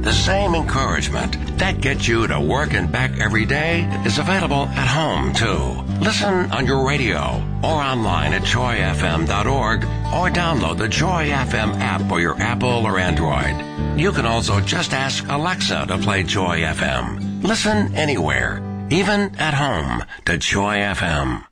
The same encouragement that gets you to work and back every day is available at home, too. Listen on your radio or online at joyfm.org or download the Joy FM app for your Apple or Android. You can also just ask Alexa to play Joy FM. Listen anywhere, even at home, to Joy FM.